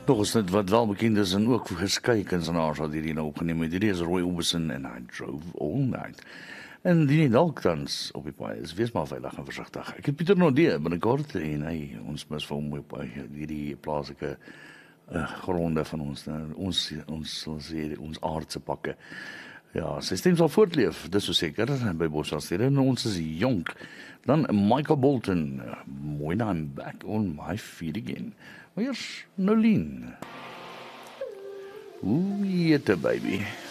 Nog is dit wat wel bekend is en ook verskeie kunstenaars wat hierdie nou opgeneem het. Hierdie is Roy Orbison en I Drove All Night. En die dalk tans op die paai is, wees maar veilig en versigtig. Ek het Pieter Nodee binnekort en ons mis vir hom op hierdie plaaslike gronde van ons, ons aardse pakke. Ja, sy stem sal voortleef, dis so seker, by Bosstede en ons is jonk. Dan Michael Bolton, When I'm Back on My Feet Again. Maar eers Nolien. Hoe heet baby?